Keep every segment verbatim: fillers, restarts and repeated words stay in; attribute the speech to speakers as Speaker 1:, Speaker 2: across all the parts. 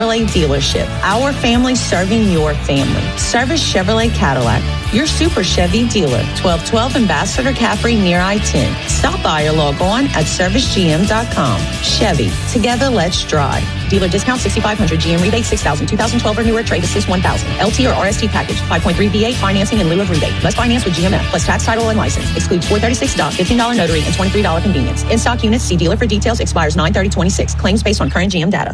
Speaker 1: Chevrolet dealership. Our family serving your family. Service Chevrolet Cadillac, your Super Chevy dealer. twelve twelve Ambassador Caffrey near I ten. Stop by or log on at service g m dot com. Chevy, together let's drive. Dealer discount sixty-five hundred, G M rebate six thousand, two thousand twelve or newer, trade assist one thousand. L T or R S T package, five point three V A financing in lieu of rebate. Must finance with G M F plus tax, title, and license. Excludes four thirty-six doc, fifteen dollars notary, and twenty-three dollars convenience. In stock units, see dealer for details. Expires nine thirty twenty-six. Claims based on current G M data.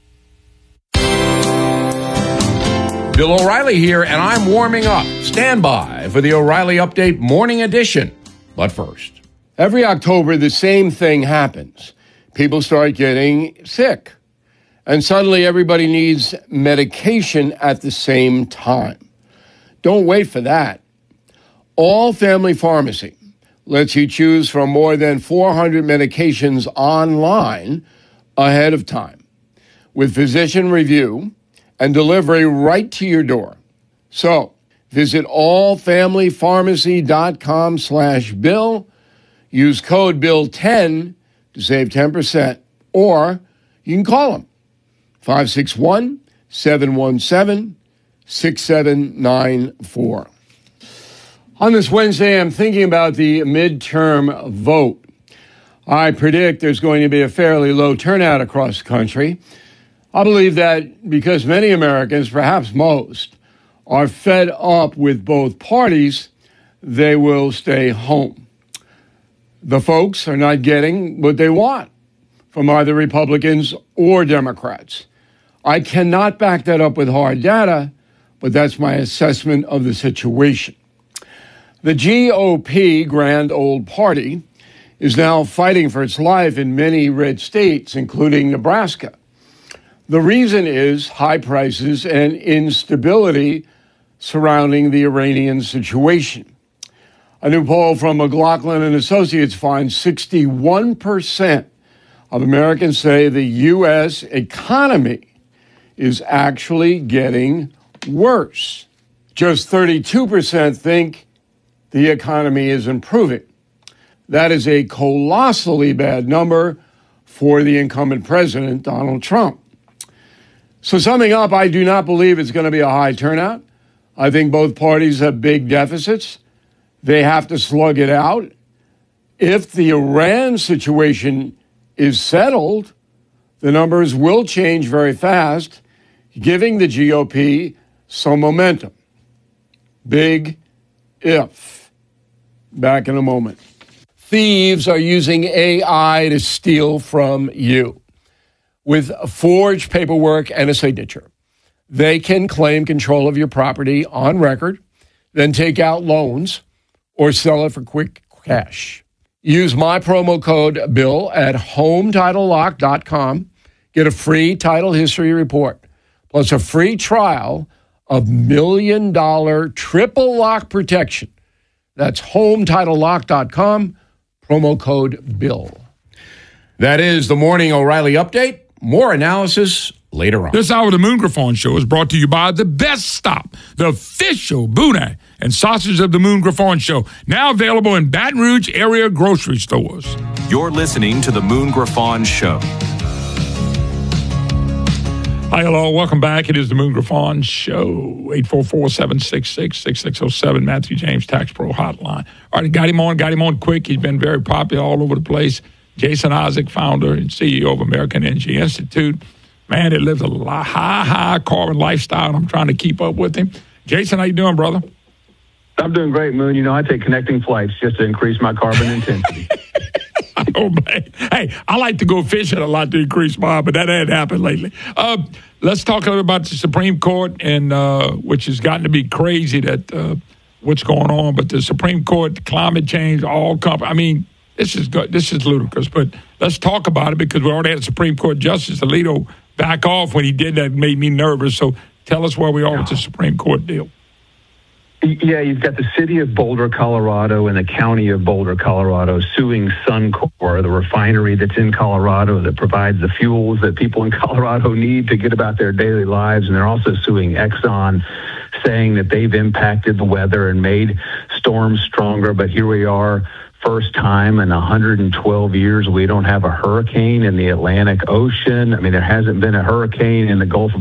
Speaker 2: Bill O'Reilly here, and I'm warming up. Stand by for the O'Reilly Update Morning Edition. But first,
Speaker 3: every October, the same thing happens. People start getting sick, and suddenly everybody needs medication at the same time. Don't wait for that. All Family Pharmacy lets you choose from more than four hundred medications online ahead of time, with physician review and delivery right to your door. So visit allfamilypharmacy.com slash bill. Use code bill ten to save ten percent. Or you can call them, five six one, seven one seven, six seven nine four. On this Wednesday, I'm thinking about the midterm vote. I predict there's going to be a fairly low turnout across the country. I believe that because many Americans, perhaps most, are fed up with both parties, they will stay home. The folks are not getting what they want from either Republicans or Democrats. I cannot back that up with hard data, but that's my assessment of the situation. The G O P, Grand Old Party, is now fighting for its life in many red states, including Nebraska. The reason is high prices and instability surrounding the Iranian situation. A new poll from McLaughlin and Associates finds sixty-one percent of Americans say the U S economy is actually getting worse. Just thirty-two percent think the economy is improving. That is a colossally bad number for the incumbent president, Donald Trump. So summing up, I do not believe it's going to be a high turnout. I think both parties have big deficits. They have to slug it out. If the Iran situation is settled, the numbers will change very fast, giving the G O P some momentum. Big if. Back in a moment. Thieves are using A I to steal from you. With forged paperwork and a signature, they can claim control of your property on record, then take out loans or sell it for quick cash. Use my promo code BILL at home title lock dot com. Get a free title history report, plus a free trial of million dollar triple lock protection. That's home title lock dot com, promo code BILL.
Speaker 2: That is the Morning O'Reilly Update. More analysis later on.
Speaker 4: This hour of the Moon Griffon Show is brought to you by The Best Stop, the official boudin and sausage of the Moon Griffon Show, now available in Baton Rouge area grocery stores.
Speaker 5: You're listening to the Moon Griffon Show.
Speaker 4: Hi, hello, welcome back. It is the Moon Griffon Show, eight four four, seven six six, six six zero seven, Matthew James Tax Pro Hotline. All right, got him on, got him on quick. He's been very popular all over the place. Jason Isaac, founder and C E O of American Energy Institute. Man, that lives a high, high carbon lifestyle, and I'm trying to keep up with him. Jason, how you doing, brother?
Speaker 6: I'm doing great, Moon. You know, I take connecting flights just to increase my carbon intensity.
Speaker 4: Oh, man. Hey, I like to go fishing a lot to increase mine, but that hasn't happened lately. Uh, let's talk a little about the Supreme Court, and uh, which has gotten to be crazy that uh, what's going on. But the Supreme Court, climate change, all comp- I mean, This is good. This is ludicrous, but let's talk about it because we already had Supreme Court Justice Alito back off when he did that. It made me nervous. So tell us where we are with the Supreme Court deal.
Speaker 6: Yeah, you've got the city of Boulder, Colorado, and the county of Boulder, Colorado, suing Suncor, the refinery that's in Colorado that provides the fuels that people in Colorado need to get about their daily lives. And they're also suing Exxon, saying that they've impacted the weather and made storms stronger. But here we are, first time in one hundred twelve years we don't have a hurricane in the Atlantic Ocean. I mean, there hasn't been a hurricane in the Gulf of